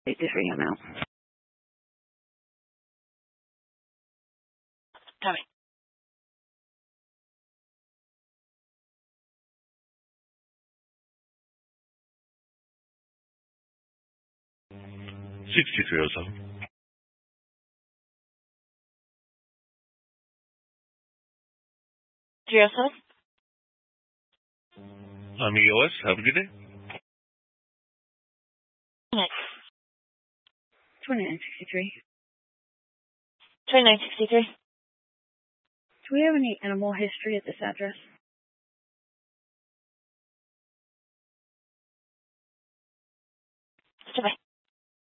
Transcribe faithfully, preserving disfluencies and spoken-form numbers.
Wait this for you now. Tommy. sixty-three oh seven. three oh seven. I'm E O S. Have a good day. twenty-nine sixty-three. twenty-nine sixty-three. Do we have any animal history at this address? Bye.